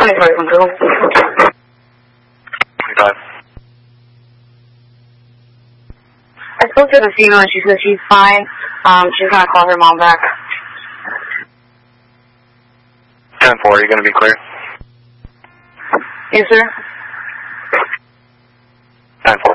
25 control. 25. I spoke to the female and she said she's fine. She's gonna call her mom back. 10-4, are you gonna be clear? Yes, sir. 10-4.